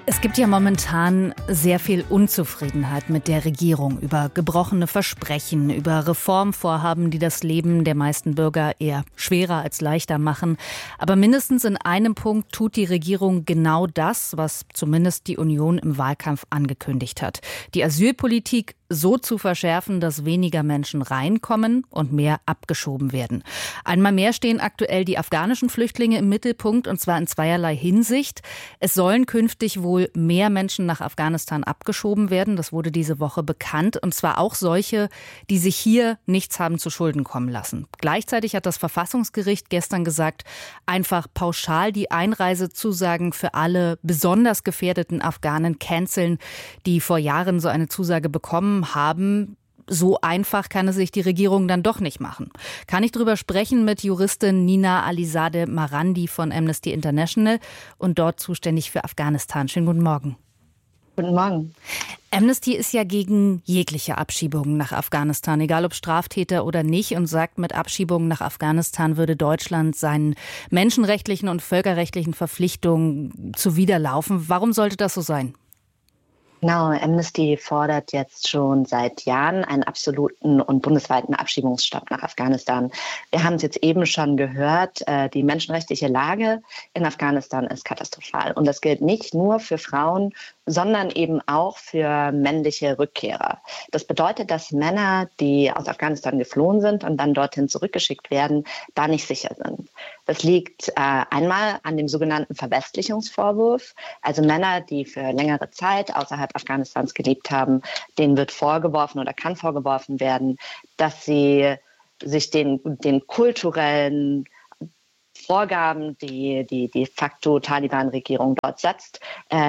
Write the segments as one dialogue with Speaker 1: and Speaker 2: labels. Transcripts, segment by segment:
Speaker 1: Es gibt ja momentan sehr viel Unzufriedenheit mit der Regierung über gebrochene Versprechen, über Reformvorhaben, die das Leben der meisten Bürger eher schwerer als leichter machen. Aber mindestens in einem Punkt tut die Regierung genau das, was zumindest die Union im Wahlkampf angekündigt hat. Die Asylpolitik so zu verschärfen, dass weniger Menschen reinkommen und mehr abgeschoben werden. Einmal mehr stehen aktuell die afghanischen Flüchtlinge im Mittelpunkt, und zwar in zweierlei Hinsicht. Es sollen künftig wohl mehr Menschen nach Afghanistan abgeschoben werden. Das wurde diese Woche bekannt, und zwar auch solche, die sich hier nichts haben zu Schulden kommen lassen. Gleichzeitig hat das Verfassungsgericht gestern gesagt, einfach pauschal die Einreisezusagen für alle besonders gefährdeten Afghanen canceln, die vor Jahren so eine Zusage bekommen haben. So einfach kann es sich die Regierung dann doch nicht machen. Kann ich darüber sprechen mit Juristin Nina Alizadeh Marandi von Amnesty International und dort zuständig für Afghanistan. Schönen guten Morgen.
Speaker 2: Guten Morgen.
Speaker 1: Amnesty ist ja gegen jegliche Abschiebungen nach Afghanistan, egal ob Straftäter oder nicht, und sagt, mit Abschiebungen nach Afghanistan würde Deutschland seinen menschenrechtlichen und völkerrechtlichen Verpflichtungen zuwiderlaufen. Warum sollte das so sein?
Speaker 2: Genau, Amnesty fordert jetzt schon seit Jahren einen absoluten und bundesweiten Abschiebungsstopp nach Afghanistan. Wir haben es jetzt eben schon gehört, die menschenrechtliche Lage in Afghanistan ist katastrophal. Und das gilt nicht nur für Frauen, sondern eben auch für männliche Rückkehrer. Das bedeutet, dass Männer, die aus Afghanistan geflohen sind und dann dorthin zurückgeschickt werden, da nicht sicher sind. Das liegt einmal an dem sogenannten Verwestlichungsvorwurf. Also Männer, die für längere Zeit außerhalb Afghanistans gelebt haben, denen wird vorgeworfen oder kann vorgeworfen werden, dass sie sich den kulturellen Vorgaben, die de facto Taliban-Regierung dort setzt,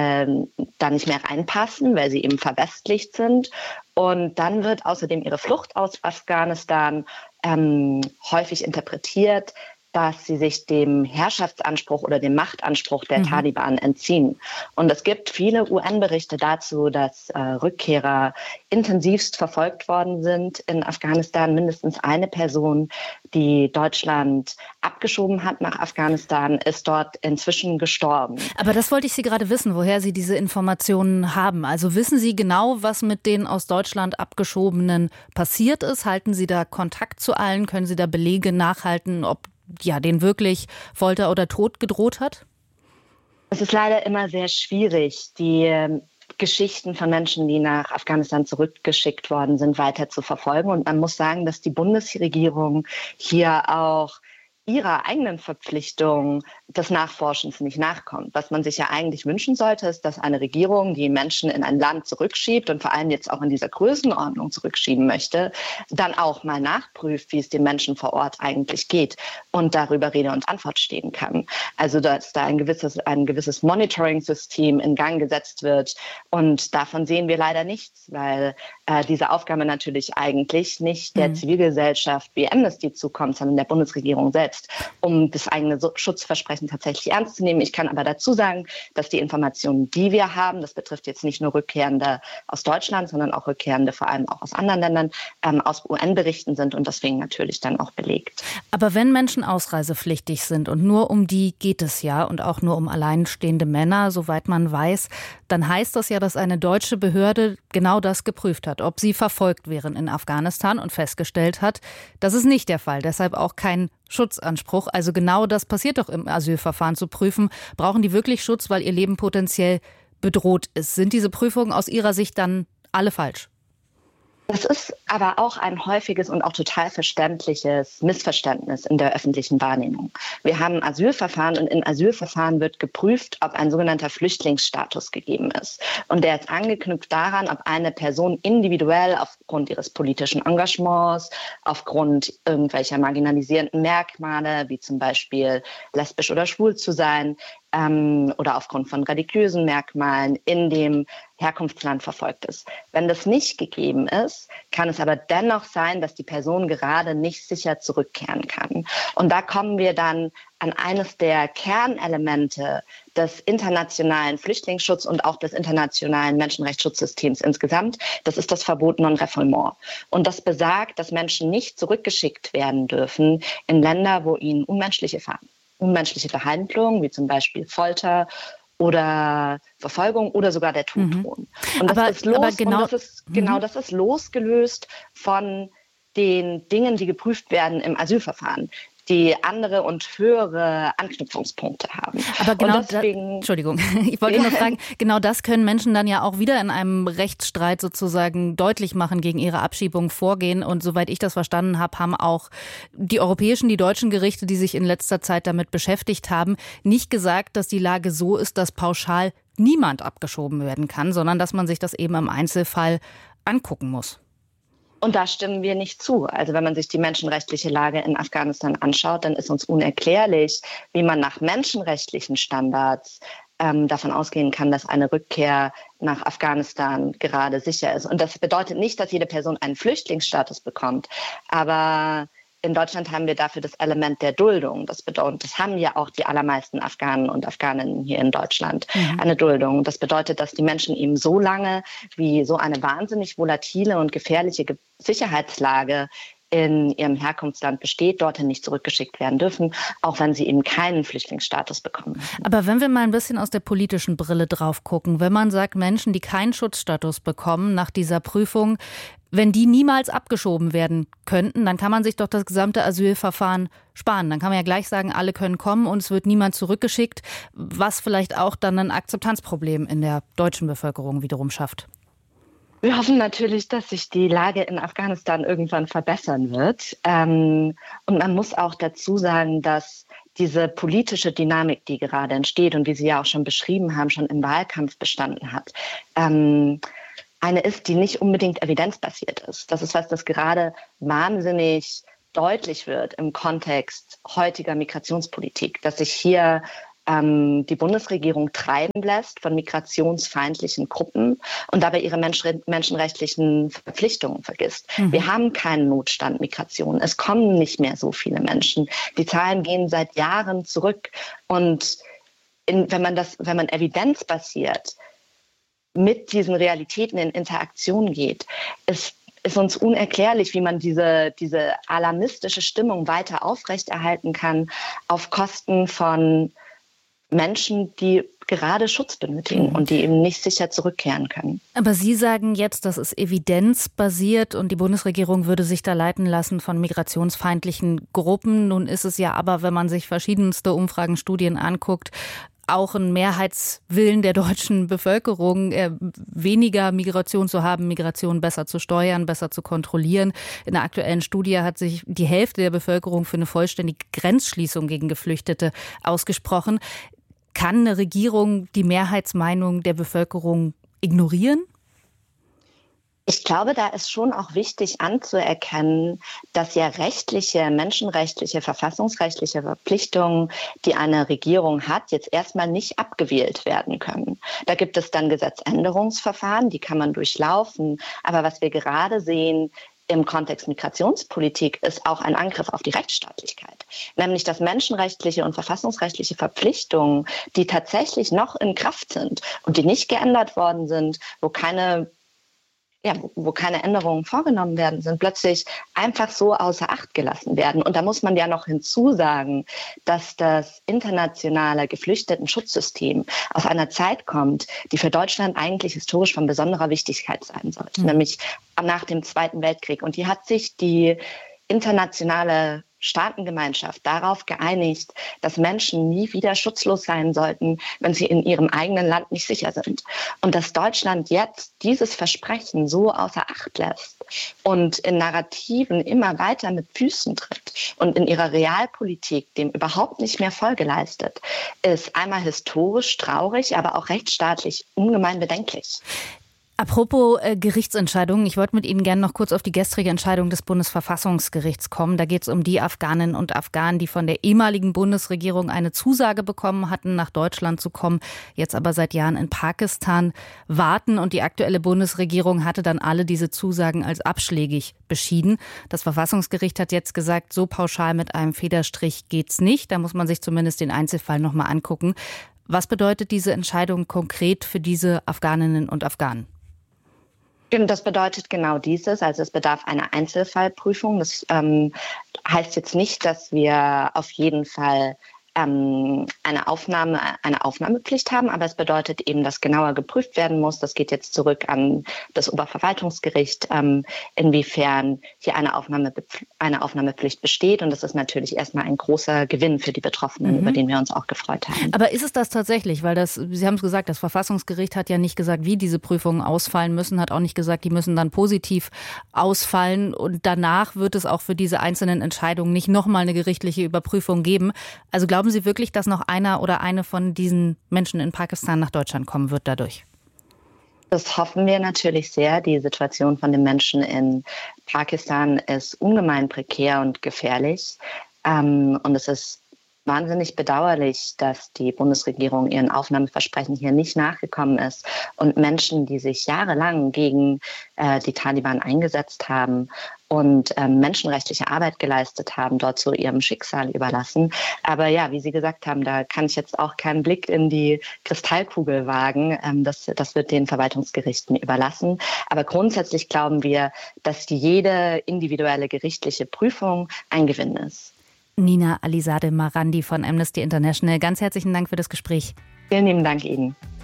Speaker 2: da nicht mehr reinpassen, weil sie eben verwestlicht sind. Und dann wird außerdem ihre Flucht aus Afghanistan häufig interpretiert, dass sie sich dem Herrschaftsanspruch oder dem Machtanspruch der Taliban entziehen. Und es gibt viele UN-Berichte dazu, dass Rückkehrer intensivst verfolgt worden sind in Afghanistan. Mindestens eine Person, die Deutschland abgeschoben hat nach Afghanistan, ist dort inzwischen gestorben.
Speaker 1: Aber das wollte ich Sie gerade wissen, woher Sie diese Informationen haben. Also wissen Sie genau, was mit den aus Deutschland Abgeschobenen passiert ist? Halten Sie da Kontakt zu allen? Können Sie da Belege nachhalten, ob denen wirklich Folter oder Tod gedroht hat?
Speaker 2: Es ist leider immer sehr schwierig, die Geschichten von Menschen, die nach Afghanistan zurückgeschickt worden sind, weiter zu verfolgen. Und man muss sagen, dass die Bundesregierung hier auch ihrer eigenen Verpflichtung des Nachforschens nicht nachkommt. Was man sich ja eigentlich wünschen sollte, ist, dass eine Regierung, die Menschen in ein Land zurückschiebt und vor allem jetzt auch in dieser Größenordnung zurückschieben möchte, dann auch mal nachprüft, wie es den Menschen vor Ort eigentlich geht und darüber Rede und Antwort stehen kann. Also dass da ein gewisses Monitoring-System in Gang gesetzt wird, und davon sehen wir leider nichts, weil diese Aufgabe natürlich eigentlich nicht der Zivilgesellschaft wie Amnesty zukommt, sondern der Bundesregierung selbst, um das eigene Schutzversprechen tatsächlich ernst zu nehmen. Ich kann aber dazu sagen, dass die Informationen, die wir haben, das betrifft jetzt nicht nur Rückkehrende aus Deutschland, sondern auch Rückkehrende vor allem auch aus anderen Ländern, aus UN-Berichten sind und deswegen natürlich dann auch belegt.
Speaker 1: Aber wenn Menschen ausreisepflichtig sind, und nur um die geht es ja und auch nur um alleinstehende Männer, soweit man weiß, dann heißt das ja, dass eine deutsche Behörde genau das geprüft hat, ob sie verfolgt wären in Afghanistan und festgestellt hat, das ist nicht der Fall. Deshalb auch kein Schutzanspruch. Also genau das passiert doch im Asylverfahren, zu prüfen, brauchen die wirklich Schutz, weil ihr Leben potenziell bedroht ist. Sind diese Prüfungen aus Ihrer Sicht dann alle falsch?
Speaker 2: Das ist aber auch ein häufiges und auch total verständliches Missverständnis in der öffentlichen Wahrnehmung. Wir haben Asylverfahren und in Asylverfahren wird geprüft, ob ein sogenannter Flüchtlingsstatus gegeben ist. Und der ist angeknüpft daran, ob eine Person individuell aufgrund ihres politischen Engagements, aufgrund irgendwelcher marginalisierenden Merkmale, wie zum Beispiel lesbisch oder schwul zu sein, oder aufgrund von religiösen Merkmalen in dem Herkunftsland verfolgt ist. Wenn das nicht gegeben ist, kann es aber dennoch sein, dass die Person gerade nicht sicher zurückkehren kann. Und da kommen wir dann an eines der Kernelemente des internationalen Flüchtlingsschutzes und auch des internationalen Menschenrechtsschutzsystems insgesamt. Das ist das Verbot Non-Refoulement. Und das besagt, dass Menschen nicht zurückgeschickt werden dürfen in Länder, wo ihnen unmenschliche Behandlungen, wie zum Beispiel Folter oder Verfolgung oder sogar der Tod drohen. Und das ist losgelöst von den Dingen, die geprüft werden im Asylverfahren, die andere und höhere Anknüpfungspunkte haben.
Speaker 1: Aber genau Entschuldigung, ich wollte nur fragen, genau das können Menschen dann ja auch wieder in einem Rechtsstreit sozusagen deutlich machen, gegen ihre Abschiebung vorgehen. Und soweit ich das verstanden habe, haben auch die europäischen, die deutschen Gerichte, die sich in letzter Zeit damit beschäftigt haben, nicht gesagt, dass die Lage so ist, dass pauschal niemand abgeschoben werden kann, sondern dass man sich das eben im Einzelfall angucken muss.
Speaker 2: Und da stimmen wir nicht zu. Also wenn man sich die menschenrechtliche Lage in Afghanistan anschaut, dann ist uns unerklärlich, wie man nach menschenrechtlichen Standards davon ausgehen kann, dass eine Rückkehr nach Afghanistan gerade sicher ist. Und das bedeutet nicht, dass jede Person einen Flüchtlingsstatus bekommt. Aber in Deutschland haben wir dafür das Element der Duldung. Das haben ja auch die allermeisten Afghanen und Afghaninnen hier in Deutschland, eine Duldung. Das bedeutet, dass die Menschen eben so lange, wie so eine wahnsinnig volatile und gefährliche Sicherheitslage in ihrem Herkunftsland besteht, dorthin nicht zurückgeschickt werden dürfen, auch wenn sie eben keinen Flüchtlingsstatus bekommen.
Speaker 1: Aber wenn wir mal ein bisschen aus der politischen Brille drauf gucken, wenn man sagt, Menschen, die keinen Schutzstatus bekommen nach dieser Prüfung, wenn die niemals abgeschoben werden könnten, dann kann man sich doch das gesamte Asylverfahren sparen. Dann kann man ja gleich sagen, alle können kommen und es wird niemand zurückgeschickt, was vielleicht auch dann ein Akzeptanzproblem in der deutschen Bevölkerung wiederum schafft.
Speaker 2: Wir hoffen natürlich, dass sich die Lage in Afghanistan irgendwann verbessern wird. Und man muss auch dazu sagen, dass diese politische Dynamik, die gerade entsteht und wie Sie ja auch schon beschrieben haben, schon im Wahlkampf bestanden hat, eine ist, die nicht unbedingt evidenzbasiert ist. Das ist was, das gerade wahnsinnig deutlich wird im Kontext heutiger Migrationspolitik, dass sich hier die Bundesregierung treiben lässt von migrationsfeindlichen Gruppen und dabei ihre menschenrechtlichen Verpflichtungen vergisst. Wir haben keinen Notstand Migration. Es kommen nicht mehr so viele Menschen. Die Zahlen gehen seit Jahren zurück. Und wenn man evidenzbasiert mit diesen Realitäten in Interaktion geht, ist uns unerklärlich, wie man diese alarmistische Stimmung weiter aufrechterhalten kann auf Kosten von Menschen, die gerade Schutz benötigen und die eben nicht sicher zurückkehren können.
Speaker 1: Aber Sie sagen jetzt, das ist evidenzbasiert und die Bundesregierung würde sich da leiten lassen von migrationsfeindlichen Gruppen. Nun ist es ja aber, wenn man sich verschiedenste Umfragen, Studien anguckt, auch ein Mehrheitswillen der deutschen Bevölkerung, weniger Migration zu haben, Migration besser zu steuern, besser zu kontrollieren. In der aktuellen Studie hat sich die Hälfte der Bevölkerung für eine vollständige Grenzschließung gegen Geflüchtete ausgesprochen. Kann eine Regierung die Mehrheitsmeinung der Bevölkerung ignorieren?
Speaker 2: Ich glaube, da ist schon auch wichtig anzuerkennen, dass ja rechtliche, menschenrechtliche, verfassungsrechtliche Verpflichtungen, die eine Regierung hat, jetzt erstmal nicht abgewählt werden können. Da gibt es dann Gesetzänderungsverfahren, die kann man durchlaufen. Aber was wir gerade sehen im Kontext Migrationspolitik, ist auch ein Angriff auf die Rechtsstaatlichkeit. Nämlich, dass menschenrechtliche und verfassungsrechtliche Verpflichtungen, die tatsächlich noch in Kraft sind und die nicht geändert worden sind, wo keine Änderungen vorgenommen werden, sind plötzlich einfach so außer Acht gelassen werden. Und da muss man ja noch hinzusagen, dass das internationale Geflüchtetenschutzsystem aus einer Zeit kommt, die für Deutschland eigentlich historisch von besonderer Wichtigkeit sein sollte, nämlich nach dem Zweiten Weltkrieg. Und die hat sich die internationale Staatengemeinschaft darauf geeinigt, dass Menschen nie wieder schutzlos sein sollten, wenn sie in ihrem eigenen Land nicht sicher sind. Und dass Deutschland jetzt dieses Versprechen so außer Acht lässt und in Narrativen immer weiter mit Füßen tritt und in ihrer Realpolitik dem überhaupt nicht mehr Folge leistet, ist einmal historisch traurig, aber auch rechtsstaatlich ungemein bedenklich.
Speaker 1: Apropos Gerichtsentscheidungen, ich wollte mit Ihnen gerne noch kurz auf die gestrige Entscheidung des Bundesverfassungsgerichts kommen. Da geht es um die Afghaninnen und Afghanen, die von der ehemaligen Bundesregierung eine Zusage bekommen hatten, nach Deutschland zu kommen, jetzt aber seit Jahren in Pakistan warten. Und die aktuelle Bundesregierung hatte dann alle diese Zusagen als abschlägig beschieden. Das Verfassungsgericht hat jetzt gesagt, so pauschal mit einem Federstrich geht's nicht. Da muss man sich zumindest den Einzelfall noch mal angucken. Was bedeutet diese Entscheidung konkret für diese Afghaninnen und Afghanen?
Speaker 2: Das bedeutet genau dieses, also es bedarf einer Einzelfallprüfung. Das heißt jetzt nicht, dass wir auf jeden Fall eine Aufnahmepflicht haben, aber es bedeutet eben, dass genauer geprüft werden muss. Das geht jetzt zurück an das Oberverwaltungsgericht, inwiefern hier eine Aufnahmepflicht besteht. Und das ist natürlich erstmal ein großer Gewinn für die Betroffenen, über den wir uns auch gefreut haben.
Speaker 1: Aber ist es das tatsächlich? Weil Sie haben es gesagt, das Verfassungsgericht hat ja nicht gesagt, wie diese Prüfungen ausfallen müssen, hat auch nicht gesagt, die müssen dann positiv ausfallen. Und danach wird es auch für diese einzelnen Entscheidungen nicht nochmal eine gerichtliche Überprüfung geben. Also glauben Sie wirklich, dass noch einer oder eine von diesen Menschen in Pakistan nach Deutschland kommen wird dadurch?
Speaker 2: Das hoffen wir natürlich sehr. Die Situation von den Menschen in Pakistan ist ungemein prekär und gefährlich. Und es ist wahnsinnig bedauerlich, dass die Bundesregierung ihren Aufnahmeversprechen hier nicht nachgekommen ist und Menschen, die sich jahrelang gegen die Taliban eingesetzt haben und menschenrechtliche Arbeit geleistet haben, dort zu ihrem Schicksal überlassen. Aber ja, wie Sie gesagt haben, da kann ich jetzt auch keinen Blick in die Kristallkugel wagen. Das wird den Verwaltungsgerichten überlassen. Aber grundsätzlich glauben wir, dass jede individuelle gerichtliche Prüfung ein Gewinn ist.
Speaker 1: Nina Alizadeh Marandi von Amnesty International, ganz herzlichen Dank für das Gespräch.
Speaker 2: Vielen lieben Dank Ihnen.